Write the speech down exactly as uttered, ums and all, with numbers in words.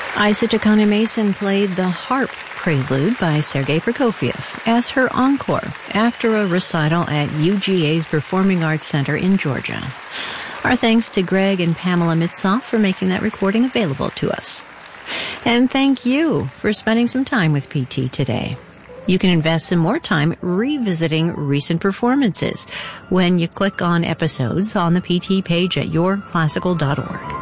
Isa Takane Mason played the harp prelude by Sergei Prokofiev as her encore after a recital at U G A's Performing Arts Center in Georgia. Our thanks to Greg and Pamela Mitzoff for making that recording available to us. And thank you for spending some time with P T today. You can invest some more time revisiting recent performances when you click on episodes on the P T page at your classical dot org.